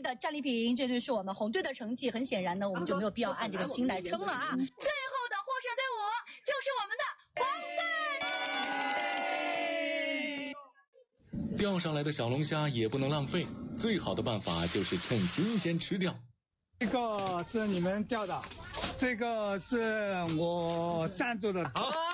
的战利品，这就是我们红队的成绩。很显然呢，我们就没有必要按这个斤来称了啊。最后的获胜队伍就是我们的黄队。 钓上来的小龙虾也不能浪费，最好的办法就是趁新鲜吃掉。 这个是你们钓的，这个是我赞助的。 好。